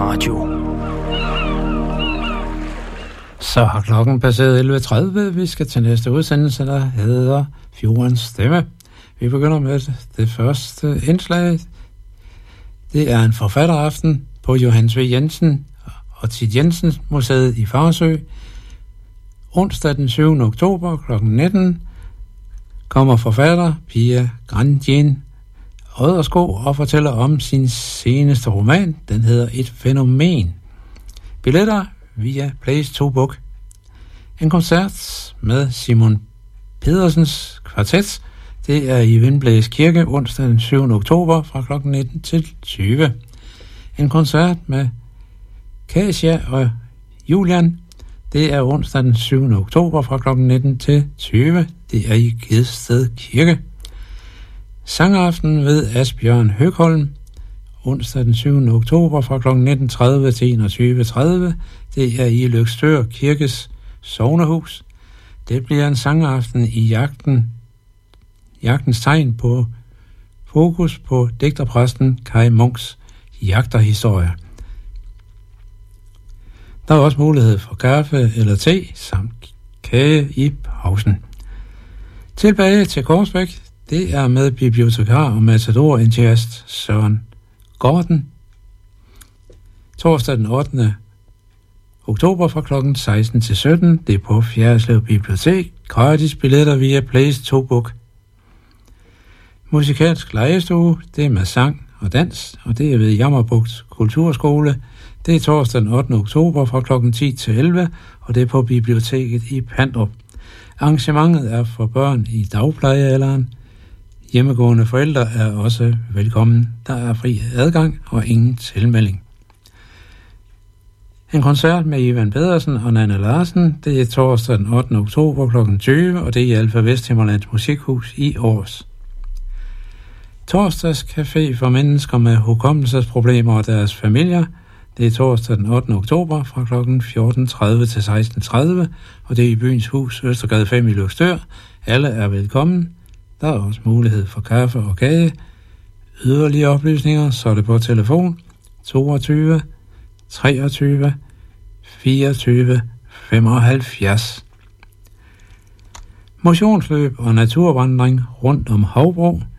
Radio. Så har klokken passeret 11.30. Vi skal til næste udsendelse, der hedder Fjordens Stemme. Vi begynder med det første indslag. Det er en forfatteraften på Johannes V. Jensen og Thit Jensens Museet i Farsø. Onsdag den 7. oktober kl. 19 kommer forfatter Pia Grandjean Oddersko og fortæller om sin seneste roman. Den hedder Et fænomen. Billetter via Place to Book. En koncert med Simon Pedersens kvartet. Det er i Vindblæs Kirke onsdag den 7. oktober fra kl. 19 til 20. En koncert med Kasia og Julian. Det er onsdag den 7. oktober fra kl. 19 til 20. Det er i Gedsted Kirke. Sangaften ved Asbjørn Høgholm. Onsdag den 7. oktober fra kl. 19.30 til 21.30. Det er i Løgstør Kirkes Sognehus. Det bliver en sangaften i jagtens tegn på fokus på digterpræsten Kai Munks jagterhistorie. Der er også mulighed for kaffe eller te samt kage i pausen. Tilbage til Korsbæk. Det er med bibliotekar og matador-entusiast Søren Gordon. Torsdag den 8. oktober fra kl. 16 til 17. Det er på Fjerdslev Bibliotek. Gratis billetter via Place to Book. Musikalsk legestue. Det er med sang og dans, og det er ved Jammerbugt Kulturskole. Det er torsdag den 8. oktober fra kl. 10 til 11, og det er på biblioteket i Pandrup. Arrangementet er for børn i dagplejealderen. Hjemmegående forældre er også velkommen. Der er fri adgang og ingen tilmelding. En koncert med Ivan Pedersen og Nanna Larsen, det er torsdag den 8. oktober kl. 20, og det er i Alfa Vesthimmerlands Musikhus i Aars. Torsdags café for mennesker med hukommelsesproblemer og deres familier. Det er torsdag den 8. oktober fra kl. 14.30 til 16.30, og det er i Byens Hus, Østergade 5 i Løgstør. Alle er velkommen. Der er også mulighed for kaffe og kage. Yderligere oplysninger, så er det på telefon 22 23 24 75. Motionsløb og naturvandring rundt om Hovbro.